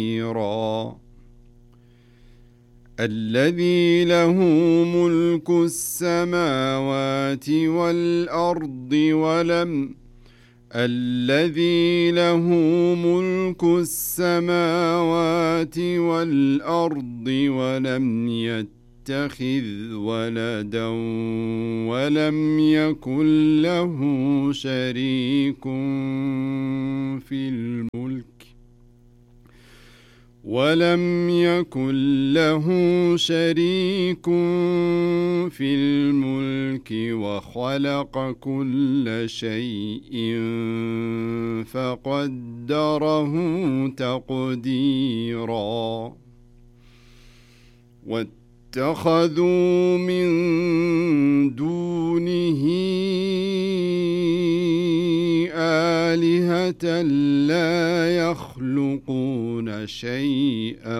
الذي له ملك السماوات والأرض ولم يتخذ ولدا ولم يكن له شريك في الملك وخلق كل شيء فقدره تقديرا واتخذوا من دونه آلهة لا يخلقون شيئا